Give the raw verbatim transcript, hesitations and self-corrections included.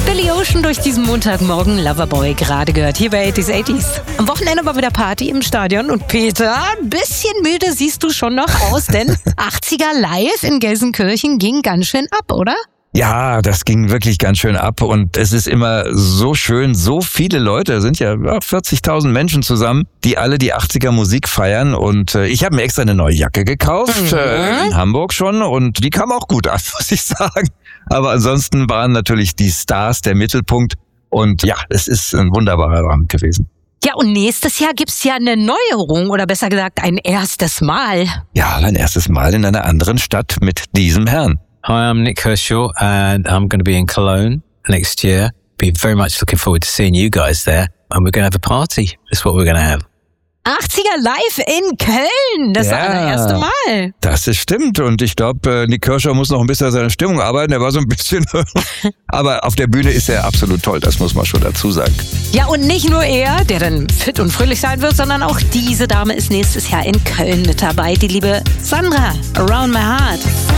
Billy Ocean durch diesen Montagmorgen, Loverboy gerade gehört, hier bei achtzig achtzig. Am Wochenende war wieder Party im Stadion und Peter, ein bisschen müde siehst du schon noch aus, denn achtziger Live in Gelsenkirchen ging ganz schön ab, oder? Ja, das ging wirklich ganz schön ab und es ist immer so schön, so viele Leute, sind ja vierzigtausend Menschen zusammen, die alle die achtziger Musik feiern und äh, ich habe mir extra eine neue Jacke gekauft, mhm. äh, in Hamburg schon und die kam auch gut an, muss ich sagen. Aber ansonsten waren natürlich die Stars der Mittelpunkt und ja, es ist ein wunderbarer Abend gewesen. Ja, und nächstes Jahr gibt's ja eine Neuerung oder besser gesagt ein erstes Mal. Ja, ein erstes Mal in einer anderen Stadt mit diesem Herrn. Hi, I'm Nick Kershaw and I'm going to be in Cologne next year. Be very much looking forward to seeing you guys there. And we're going to have a party. That's what we're going to have. achtziger Live in Köln, das ja, allererste Mal. Das ist stimmt und ich glaube, Nick Kershaw muss noch ein bisschen an seiner Stimmung arbeiten. Er war so ein bisschen, aber auf der Bühne ist er absolut toll, das muss man schon dazu sagen. Ja, und nicht nur er, der dann fit und fröhlich sein wird, sondern auch diese Dame ist nächstes Jahr in Köln mit dabei, die liebe Sandra, Around My Heart.